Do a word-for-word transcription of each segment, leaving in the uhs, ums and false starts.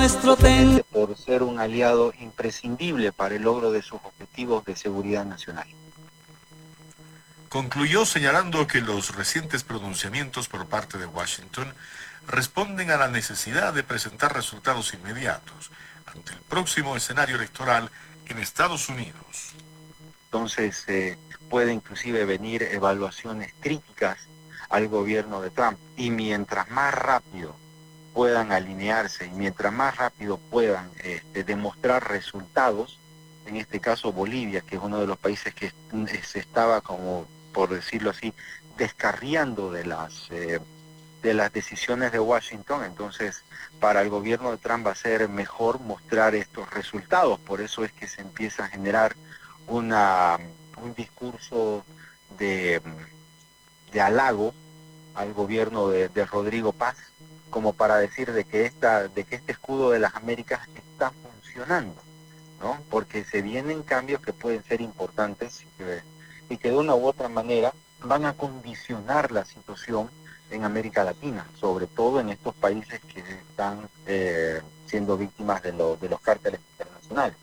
por ser un aliado imprescindible para el logro de sus objetivos de seguridad nacional. Concluyó señalando que los recientes pronunciamientos por parte de Washington responden a la necesidad de presentar resultados inmediatos ante el próximo escenario electoral en Estados Unidos. Entonces, eh, puede inclusive venir evaluaciones críticas al gobierno de Trump, y mientras más rápido puedan alinearse y mientras más rápido puedan este, demostrar resultados, en este caso Bolivia, que es uno de los países que se estaba, como por decirlo así, descarriando de las, eh, de las decisiones de Washington, entonces para el gobierno de Trump va a ser mejor mostrar estos resultados. Por eso es que se empieza a generar una, un discurso de, de halago al gobierno de, de Rodrigo Paz, como para decir de que, esta, de que este escudo de las Américas está funcionando, ¿no? Porque se vienen cambios que pueden ser importantes y que, y que de una u otra manera van a condicionar la situación en América Latina, sobre todo en estos países que están eh, siendo víctimas de, lo, de los cárteles internacionales.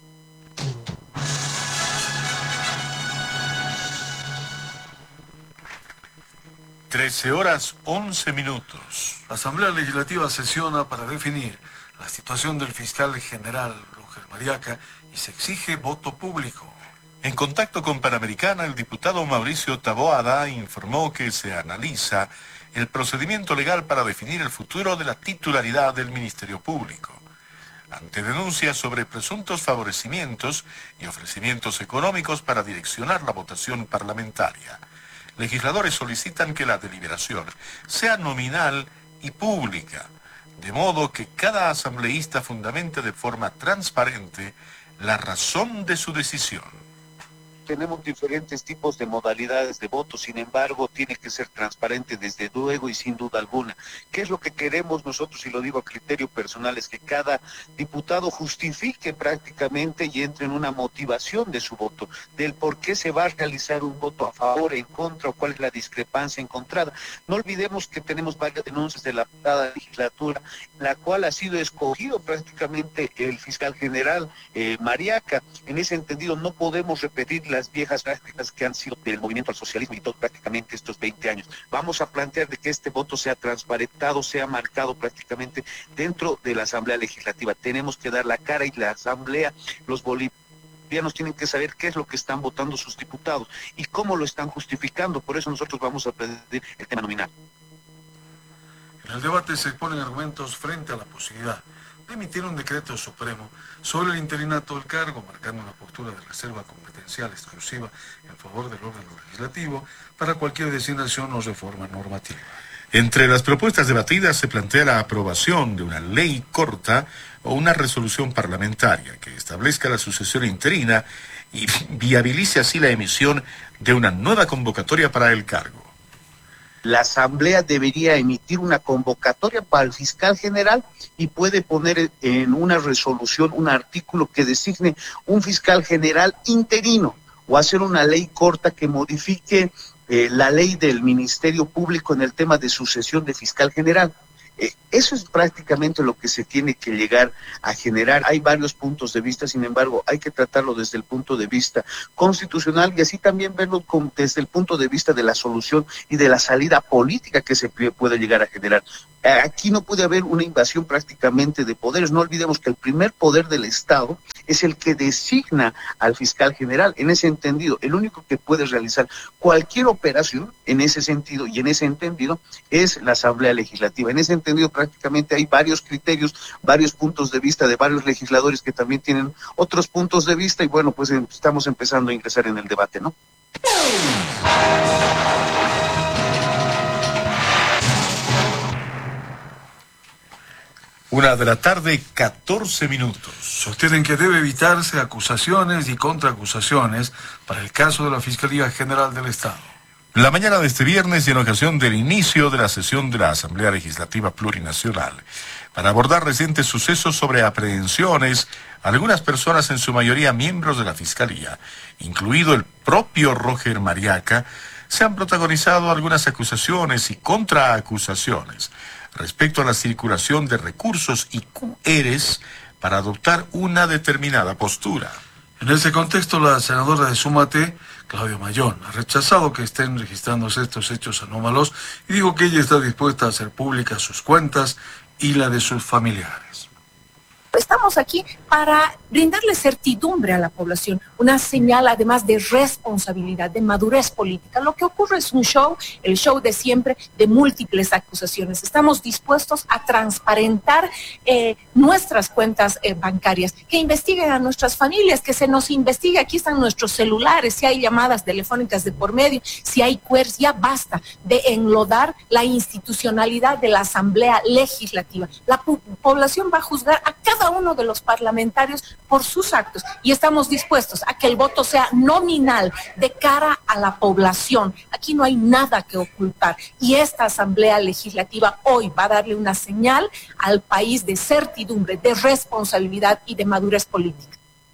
trece horas once minutos. La Asamblea Legislativa sesiona para definir la situación del fiscal general Roger Mariaca y se exige voto público. En contacto con Panamericana, el diputado Mauricio Taboada informó que se analiza el procedimiento legal para definir el futuro de la titularidad del Ministerio Público, ante denuncias sobre presuntos favorecimientos y ofrecimientos económicos para direccionar la votación parlamentaria. Legisladores solicitan que la deliberación sea nominal y pública, de modo que cada asambleísta fundamente de forma transparente la razón de su decisión. Tenemos diferentes tipos de modalidades de voto, sin embargo, tiene que ser transparente desde luego y sin duda alguna. ¿Qué es lo que queremos nosotros? Y lo digo a criterio personal, es que cada diputado justifique prácticamente y entre en una motivación de su voto, del por qué se va a realizar un voto a favor, en contra, o cuál es la discrepancia encontrada. No olvidemos que tenemos varias denuncias de la pasada legislatura, la cual ha sido escogido prácticamente el fiscal general eh, Mariaca. En ese entendido, no podemos repetir la las viejas prácticas que han sido del movimiento al socialismo y todo prácticamente estos veinte años. Vamos a plantear de que este voto sea transparentado, sea marcado prácticamente dentro de la Asamblea Legislativa. Tenemos que dar la cara y la Asamblea, los bolivianos tienen que saber qué es lo que están votando sus diputados y cómo lo están justificando. Por eso nosotros vamos a pedir el tema nominal. En el debate se exponen argumentos frente a la posibilidad de emitir un decreto supremo sobre el interinato del cargo, marcando una postura de reserva competencial exclusiva en favor del órgano legislativo para cualquier designación o reforma normativa. Entre las propuestas debatidas se plantea la aprobación de una ley corta o una resolución parlamentaria que establezca la sucesión interina y viabilice así la emisión de una nueva convocatoria para el cargo. La Asamblea debería emitir una convocatoria para el fiscal general y puede poner en una resolución un artículo que designe un fiscal general interino o hacer una ley corta que modifique eh, la ley del Ministerio Público en el tema de sucesión de fiscal general. Eh, eso es prácticamente lo que se tiene que llegar a generar. Hay varios puntos de vista, sin embargo, hay que tratarlo desde el punto de vista constitucional y así también verlo con, desde el punto de vista de la solución y de la salida política que se puede llegar a generar. Aquí no puede haber una invasión prácticamente de poderes. No olvidemos que el primer poder del Estado es el que designa al fiscal general. En ese entendido, el único que puede realizar cualquier operación en ese sentido y en ese entendido es la Asamblea Legislativa. En ese entendido prácticamente hay varios criterios, varios puntos de vista de varios legisladores que también tienen otros puntos de vista y bueno, pues estamos empezando a ingresar en el debate, ¿no? Una de la tarde, catorce minutos. Sostienen que debe evitarse acusaciones y contraacusaciones para el caso de la Fiscalía General del Estado. La mañana de este viernes y en ocasión del inicio de la sesión de la Asamblea Legislativa Plurinacional, para abordar recientes sucesos sobre aprehensiones, algunas personas, en su mayoría miembros de la Fiscalía, incluido el propio Roger Mariaca, se han protagonizado algunas acusaciones y contraacusaciones respecto a la circulación de recursos y Q Rs para adoptar una determinada postura. En ese contexto, la senadora de Súmate, Claudia Mayón, ha rechazado que estén registrándose estos hechos anómalos y dijo que ella está dispuesta a hacer públicas sus cuentas y la de sus familiares. Estamos aquí para brindarle certidumbre a la población, una señal además de responsabilidad, de madurez política. Lo que ocurre es un show, el show de siempre, de múltiples acusaciones. Estamos dispuestos a transparentar eh, nuestras cuentas eh, bancarias, que investiguen a nuestras familias, que se nos investigue. Aquí están nuestros celulares, si hay llamadas telefónicas de por medio, si hay queers, ya basta de enlodar la institucionalidad de la Asamblea Legislativa. La población va a juzgar a cada uno de los parlamentarios por sus actos y estamos dispuestos a que el voto sea nominal de cara a la población. Aquí no hay nada que ocultar y esta Asamblea Legislativa hoy va a darle una señal al país de certidumbre, de responsabilidad y de madurez política.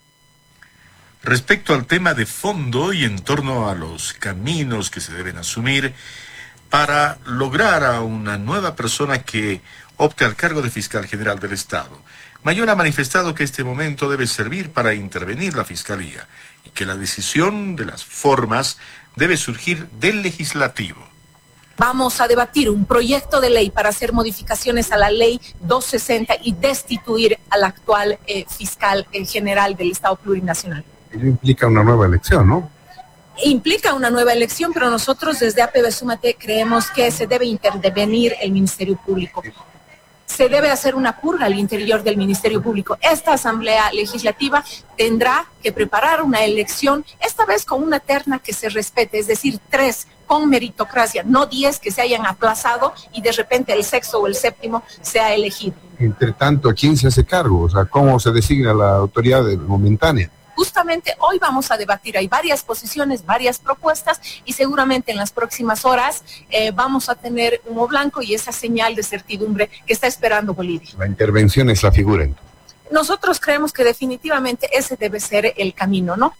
Respecto al tema de fondo y en torno a los caminos que se deben asumir para lograr a una nueva persona que opte al cargo de fiscal general del Estado, Mayón ha manifestado que este momento debe servir para intervenir la Fiscalía y que la decisión de las formas debe surgir del Legislativo. Vamos a debatir un proyecto de ley para hacer modificaciones a la ley doscientos sesenta y destituir al actual eh, fiscal eh, general del Estado Plurinacional. Ello implica una nueva elección, ¿no? Implica una nueva elección, pero nosotros desde A P B Súmate creemos que se debe intervenir el Ministerio Público. Se debe hacer una purga al interior del Ministerio Público. Esta Asamblea Legislativa tendrá que preparar una elección, esta vez con una terna que se respete, es decir, tres con meritocracia, no diez que se hayan aplazado y de repente el sexto o el séptimo sea elegido. Entre tanto, ¿quién se hace cargo? O sea, ¿cómo se designa la autoridad momentánea? Justamente hoy vamos a debatir, hay varias posiciones, varias propuestas y seguramente en las próximas horas eh, vamos a tener humo blanco y esa señal de certidumbre que está esperando Bolivia. La intervención es la figura, entonces. Nosotros creemos que definitivamente ese debe ser el camino, ¿no?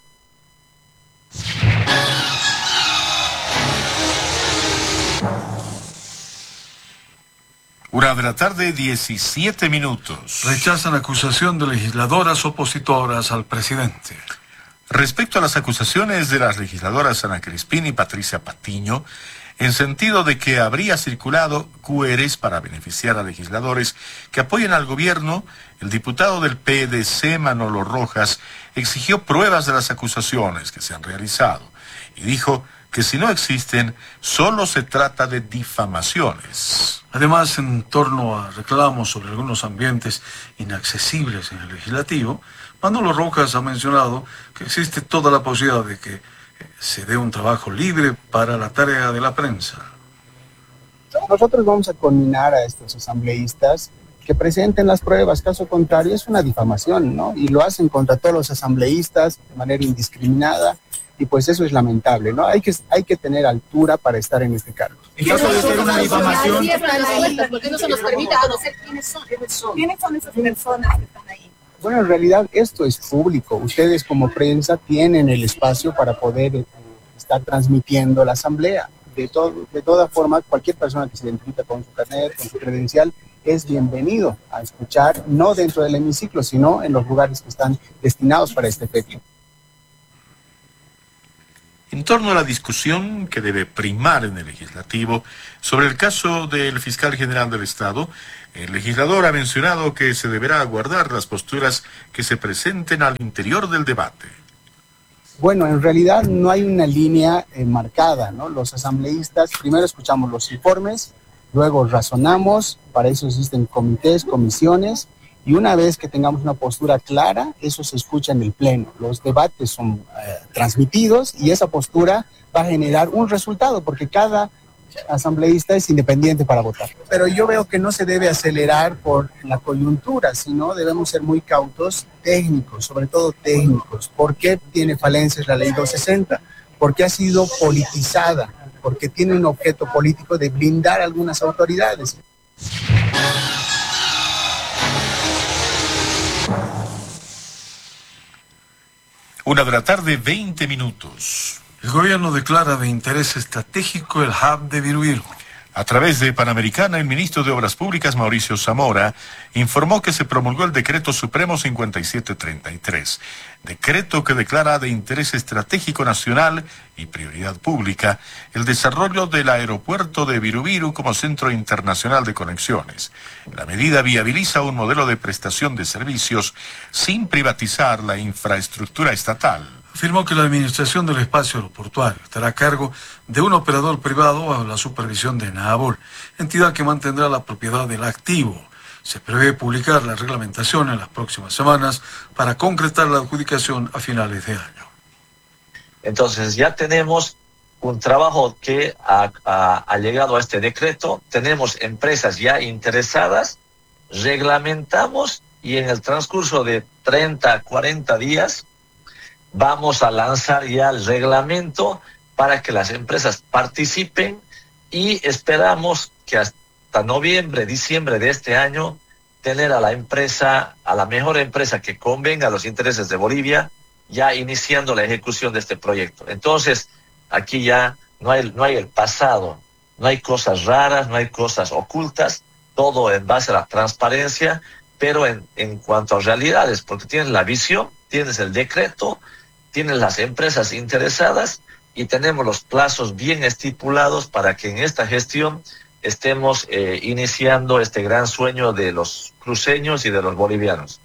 Una de la tarde, diecisiete minutos. Rechazan acusación de legisladoras opositoras al presidente. Respecto a las acusaciones de las legisladoras Ana Crispín y Patricia Patiño, en sentido de que habría circulado Q Rs para beneficiar a legisladores que apoyen al gobierno, el diputado del P D C, Manolo Rojas, exigió pruebas de las acusaciones que se han realizado y dijo que si no existen, solo se trata de difamaciones. Además, en torno a reclamos sobre algunos ambientes inaccesibles en el legislativo, Manolo Rojas ha mencionado que existe toda la posibilidad de que se dé un trabajo libre para la tarea de la prensa. Nosotros vamos a conminar a estos asambleístas que presenten las pruebas, caso contrario es una difamación, ¿no? Y lo hacen contra todos los asambleístas de manera indiscriminada. Y pues eso es lamentable, ¿no? Hay que, hay que tener altura para estar en este cargo. En caso de ser una difamación... ¿Por qué no se nos permite conocer quiénes son? ¿Quiénes son esas personas que están ahí? Bueno, en realidad esto es público. Ustedes como prensa tienen el espacio para poder eh, estar transmitiendo la asamblea. De, todo, de toda forma, cualquier persona que se identifica con su carnet, con su credencial, es bienvenido a escuchar, no dentro del hemiciclo, sino en los lugares que están destinados para este efecto. En torno a la discusión que debe primar en el legislativo sobre el caso del fiscal general del Estado, el legislador ha mencionado que se deberá aguardar las posturas que se presenten al interior del debate. Bueno, en realidad no hay una línea eh, marcada, ¿no? Los asambleístas primero escuchamos los informes, luego razonamos, para eso existen comités, comisiones, y una vez que tengamos una postura clara, eso se escucha en el pleno. Los debates son eh, transmitidos y esa postura va a generar un resultado, porque cada asambleísta es independiente para votar. Pero yo veo que no se debe acelerar por la coyuntura, sino debemos ser muy cautos, técnicos, sobre todo técnicos. ¿Por qué tiene falencias la ley doscientos sesenta? Porque ha sido politizada, porque tiene un objeto político de blindar a algunas autoridades. Una de la tarde, veinte minutos. El gobierno declara de interés estratégico el hub de Viruiru. A través de Panamericana, el ministro de Obras Públicas, Mauricio Zamora, informó que se promulgó el Decreto Supremo cincuenta y siete treinta y tres, decreto que declara de interés estratégico nacional y prioridad pública el desarrollo del aeropuerto de Virubiru como centro internacional de conexiones. La medida viabiliza un modelo de prestación de servicios sin privatizar la infraestructura estatal. Afirmó que la administración del espacio aeroportuario estará a cargo de un operador privado bajo la supervisión de Nahabol, entidad que mantendrá la propiedad del activo. Se prevé publicar la reglamentación en las próximas semanas para concretar la adjudicación a finales de año. Entonces ya tenemos un trabajo que ha, ha, ha llegado a este decreto, tenemos empresas ya interesadas, reglamentamos y en el transcurso de treinta, cuarenta días vamos a lanzar ya el reglamento para que las empresas participen y esperamos que hasta noviembre, diciembre de este año tener a la empresa, a la mejor empresa que convenga a los intereses de Bolivia, ya iniciando la ejecución de este proyecto. Entonces, aquí ya no hay, no hay el pasado, no hay cosas raras, no hay cosas ocultas, todo en base a la transparencia, pero en, en cuanto a realidades, porque tienes la visión, tienes el decreto, tienes las empresas interesadas y tenemos los plazos bien estipulados para que en esta gestión estemos eh, iniciando este gran sueño de los cruceños y de los bolivianos.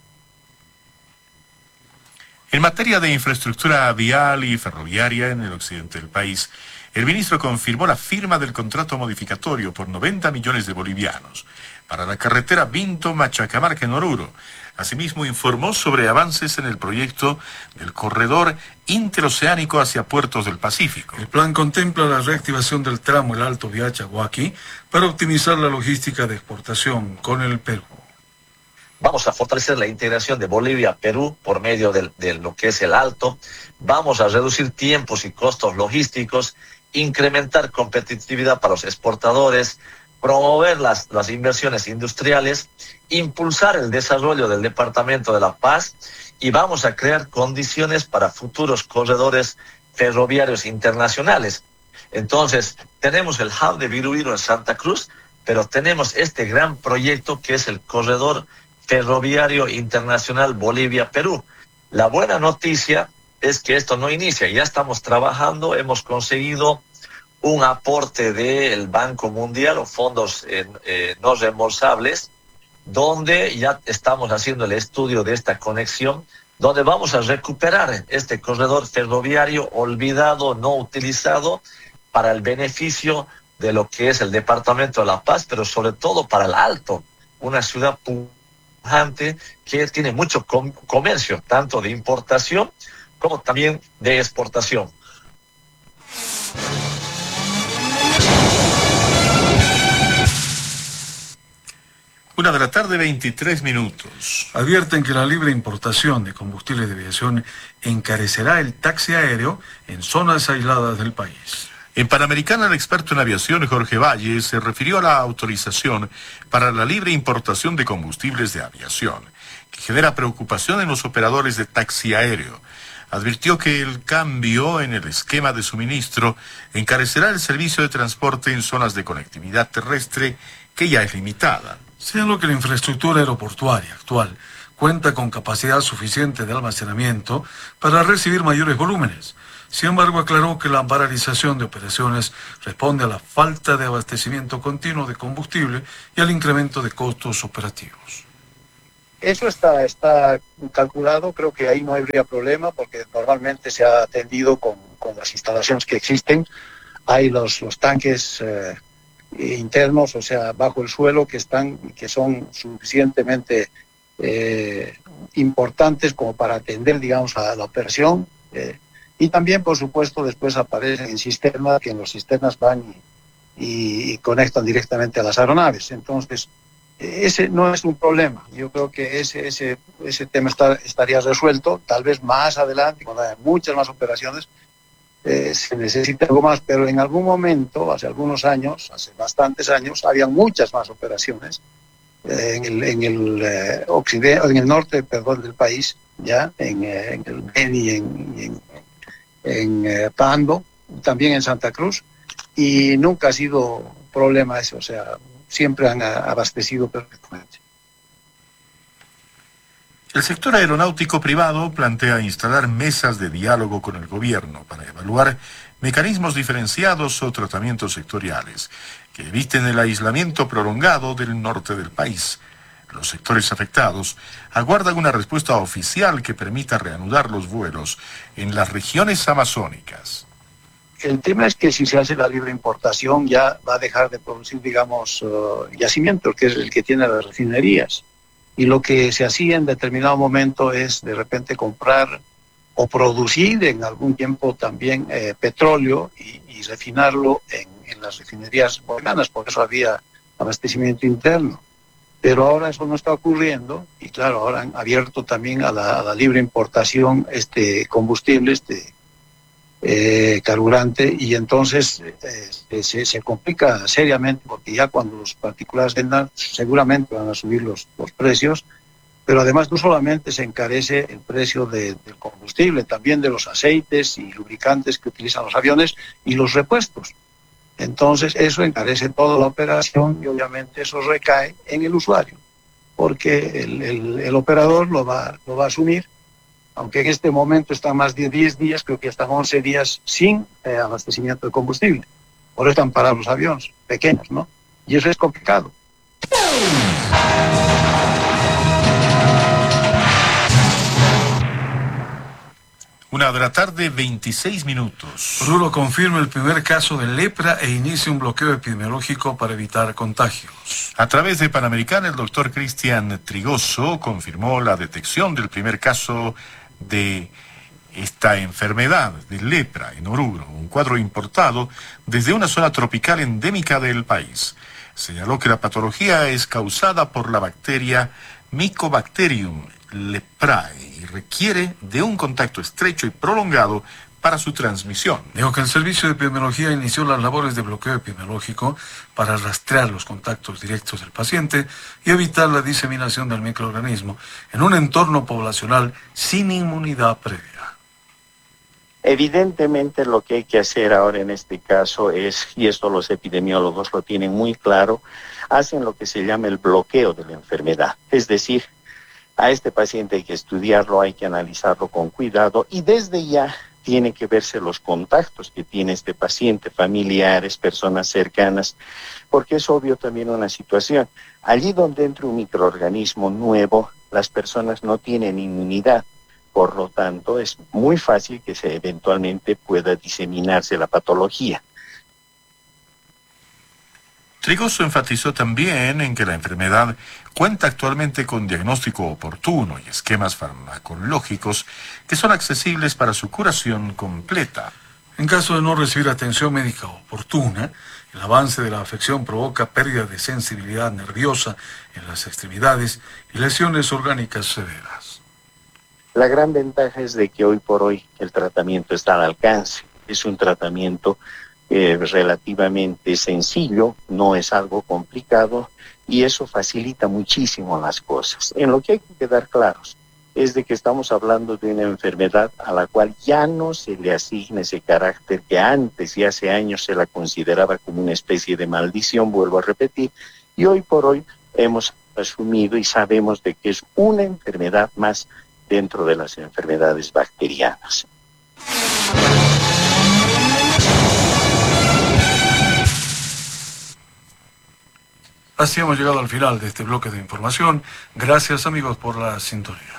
En materia de infraestructura vial y ferroviaria en el occidente del país, el ministro confirmó la firma del contrato modificatorio por noventa millones de bolivianos para la carretera Vinto-Machacamarca en Oruro. Asimismo, informó sobre avances en el proyecto del corredor interoceánico hacia puertos del Pacífico. El plan contempla la reactivación del tramo El Alto Viacha-Huaki para optimizar la logística de exportación con el Perú. Vamos a fortalecer la integración de Bolivia-Perú por medio de, de lo que es el Alto. Vamos a reducir tiempos y costos logísticos, incrementar competitividad para los exportadores, promover las, las inversiones industriales, impulsar el desarrollo del Departamento de La Paz y vamos a crear condiciones para futuros corredores ferroviarios internacionales. Entonces, tenemos el hub de Virubiru en Santa Cruz, pero tenemos este gran proyecto que es el corredor ferroviario internacional Bolivia-Perú. La buena noticia es que esto no inicia, ya estamos trabajando, hemos conseguido un aporte del Banco Mundial o fondos eh, eh, no reembolsables, donde ya estamos haciendo el estudio de esta conexión, donde vamos a recuperar este corredor ferroviario olvidado, no utilizado, para el beneficio de lo que es el Departamento de La Paz, pero sobre todo para el Alto, una ciudad pujante que tiene mucho com- comercio, tanto de importación como también de exportación. Una de la tarde, veintitrés minutos. Advierten que la libre importación de combustibles de aviación encarecerá el taxi aéreo en zonas aisladas del país. En Panamericana, el experto en aviación Jorge Valle se refirió a la autorización para la libre importación de combustibles de aviación, que genera preocupación en los operadores de taxi aéreo. Advirtió que el cambio en el esquema de suministro encarecerá el servicio de transporte en zonas de conectividad terrestre que ya es limitada. Señaló que la infraestructura aeroportuaria actual cuenta con capacidad suficiente de almacenamiento para recibir mayores volúmenes. Sin embargo, aclaró que la paralización de operaciones responde a la falta de abastecimiento continuo de combustible y al incremento de costos operativos. Eso está, está calculado, creo que ahí no habría problema porque normalmente se ha atendido con, con las instalaciones que existen. Hay los, los tanques eh, internos, o sea, bajo el suelo, que están, que son suficientemente eh, importantes como para atender, digamos, a la operación. Eh, y también, por supuesto, después aparecen en sistemas, que en los sistemas van y, y, y conectan directamente a las aeronaves. Entonces, ese no es un problema. Yo creo que ese ese ese tema está, estaría resuelto. Tal vez más adelante, cuando haya muchas más operaciones, eh, se necesita algo más, pero en algún momento, hace algunos años, hace bastantes años, había muchas más operaciones eh, en el en el eh, occidente, en el norte, perdón, del país, ya en, eh, en el Beni, en, en, en eh, Pando, también en Santa Cruz, y nunca ha sido problema ese, o sea, siempre han abastecido perfectamente. El sector aeronáutico privado plantea instalar mesas de diálogo con el gobierno para evaluar mecanismos diferenciados o tratamientos sectoriales que eviten el aislamiento prolongado del norte del país. Los sectores afectados aguardan una respuesta oficial que permita reanudar los vuelos en las regiones amazónicas. El tema es que si se hace la libre importación ya va a dejar de producir, digamos, uh, yacimientos, que es el que tiene las refinerías. Y lo que se hacía en determinado momento es de repente comprar o producir en algún tiempo también eh, petróleo y, y refinarlo en, en las refinerías bolivianas, por eso había abastecimiento interno. Pero ahora eso no está ocurriendo y claro, ahora han abierto también a la, a la libre importación este combustible, este eh, carburante, y entonces eh, se, se complica seriamente porque ya cuando los particulares vendan seguramente van a subir los, los precios, pero además no solamente se encarece el precio de, del combustible, también de los aceites y lubricantes que utilizan los aviones y los repuestos. Entonces eso encarece toda la operación y obviamente eso recae en el usuario, porque el, el, el operador lo va, lo va a asumir, aunque en este momento están más de diez días, creo que están once días sin eh, abastecimiento de combustible. Por eso están parados los aviones pequeños, ¿no? Y eso es complicado. Una de la tarde, veintiséis minutos. Oruro confirma el primer caso de lepra e inicia un bloqueo epidemiológico para evitar contagios. A través de Panamericana, el doctor Cristian Trigoso confirmó la detección del primer caso de esta enfermedad de lepra en Oruro, un cuadro importado desde una zona tropical endémica del país. Señaló que la patología es causada por la bacteria Mycobacterium leprae y requiere de un contacto estrecho y prolongado para su transmisión. Dijo que el Servicio de Epidemiología inició las labores de bloqueo epidemiológico para rastrear los contactos directos del paciente y evitar la diseminación del microorganismo en un entorno poblacional sin inmunidad previa. Evidentemente lo que hay que hacer ahora en este caso es, y esto los epidemiólogos lo tienen muy claro, hacen lo que se llama el bloqueo de la enfermedad. Es decir, a este paciente hay que estudiarlo, hay que analizarlo con cuidado y desde ya tienen que verse los contactos que tiene este paciente, familiares, personas cercanas, porque es obvio también una situación. Allí donde entra un microorganismo nuevo, las personas no tienen inmunidad. Por lo tanto, es muy fácil que se eventualmente pueda diseminarse la patología. Trigoso enfatizó también en que la enfermedad cuenta actualmente con diagnóstico oportuno y esquemas farmacológicos que son accesibles para su curación completa. En caso de no recibir atención médica oportuna, el avance de la afección provoca pérdida de sensibilidad nerviosa en las extremidades y lesiones orgánicas severas. La gran ventaja es de que hoy por hoy el tratamiento está al alcance. Es un tratamiento eh, relativamente sencillo, no es algo complicado y eso facilita muchísimo las cosas. En lo que hay que quedar claros es de que estamos hablando de una enfermedad a la cual ya no se le asigna ese carácter que antes y hace años se la consideraba como una especie de maldición, vuelvo a repetir, y hoy por hoy hemos asumido y sabemos de que es una enfermedad más dentro de las enfermedades bacterianas. Así hemos llegado al final de este bloque de información. Gracias amigos por la sintonía.